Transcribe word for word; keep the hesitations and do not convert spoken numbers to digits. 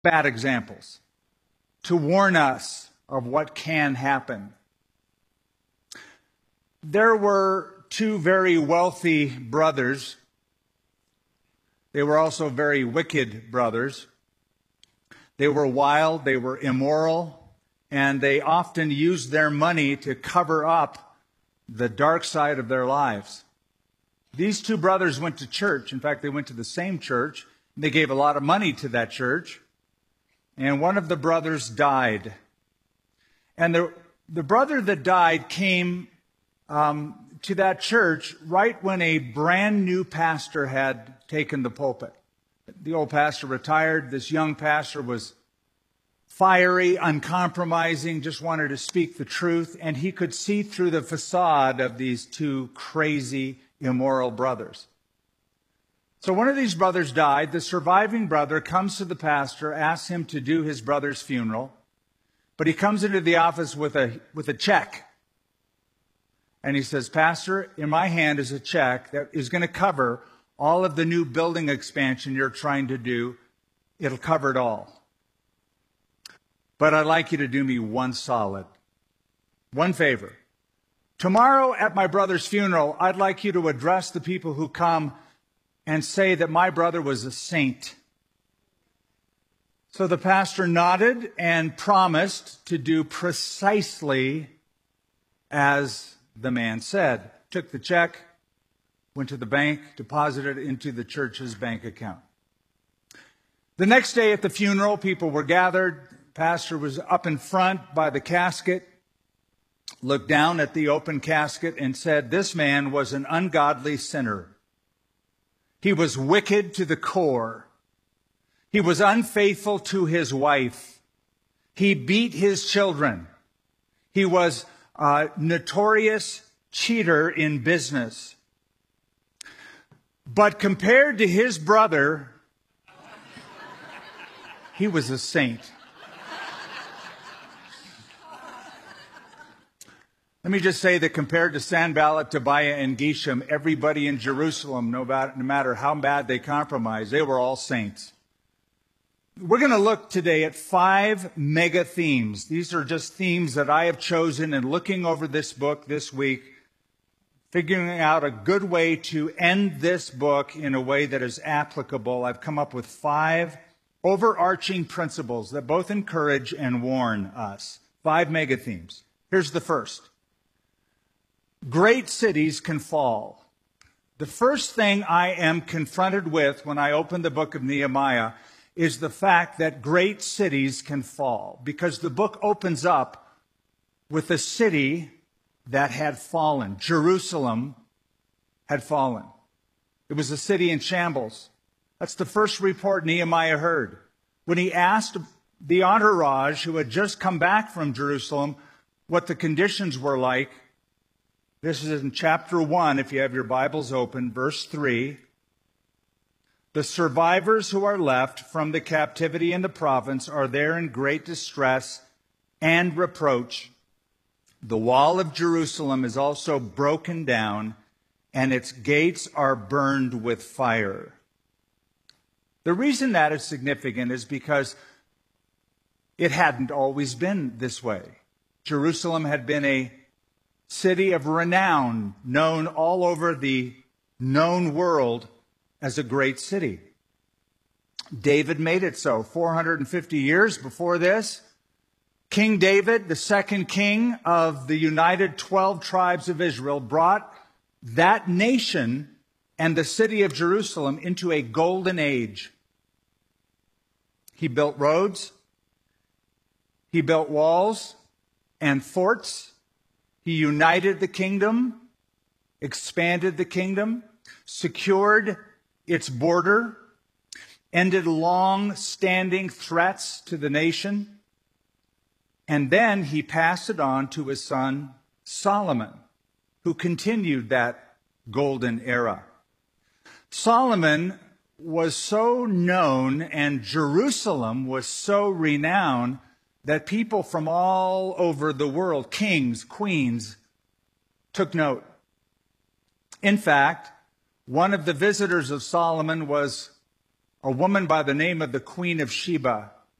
bad examples, to warn us of what can happen. There were two very wealthy brothers. They were also very wicked brothers. They were wild, they were immoral, and they often used their money to cover up the dark side of their lives. These two brothers went to church. In fact, they went to the same church. They gave a lot of money to that church. And one of the brothers died. And the, the brother that died came um, to that church right when a brand new pastor had taken the pulpit. The old pastor retired. This young pastor was fiery, uncompromising, just wanted to speak the truth. And he could see through the facade of these two crazy, immoral brothers. So one of these brothers died. The surviving brother comes to the pastor, asks him to do his brother's funeral. But he comes into the office with a, with a check. And he says, "Pastor, in my hand is a check that is going to cover all of the new building expansion you're trying to do. It'll cover it all. But I'd like you to do me one solid, one favor. Tomorrow at my brother's funeral, I'd like you to address the people who come and say that my brother was a saint." So the pastor nodded and promised to do precisely as the man said. Took the check, went to the bank, deposited it into the church's bank account. The next day at the funeral, people were gathered. Pastor was up in front by the casket, looked down at the open casket and said, "This man was an ungodly sinner. He was wicked to the core. He was unfaithful to his wife. He beat his children. He was a notorious cheater in business. But compared to his brother, he was a saint." Let me just say that compared to Sanballat, Tobiah, and Geshem, everybody in Jerusalem, no matter how bad they compromised, they were all saints. We're going to look today at five mega themes. These are just themes that I have chosen in looking over this book this week, figuring out a good way to end this book in a way that is applicable. I've come up with five overarching principles that both encourage and warn us. Five mega themes. Here's the first. Great cities can fall. The first thing I am confronted with when I open the book of Nehemiah is the fact that great cities can fall, because the book opens up with a city that had fallen. Jerusalem had fallen. It was a city in shambles. That's the first report Nehemiah heard. When he asked the entourage who had just come back from Jerusalem what the conditions were like, this is in chapter one, if you have your Bibles open, verse three. "The survivors who are left from the captivity in the province are there in great distress and reproach. The wall of Jerusalem is also broken down, and its gates are burned with fire." The reason that is significant is because it hadn't always been this way. Jerusalem had been a city of renown, known all over the known world as a great city. David made it so. four hundred fifty years before this, King David, the second king of the united twelve tribes of Israel, brought that nation and the city of Jerusalem into a golden age. He built roads, he built walls and forts. He united the kingdom, expanded the kingdom, secured its border, ended long-standing threats to the nation, and then he passed it on to his son Solomon, who continued that golden era. Solomon was so known and Jerusalem was so renowned that people from all over the world, kings, queens, took note. In fact, one of the visitors of Solomon was a woman by the name of the Queen of Sheba.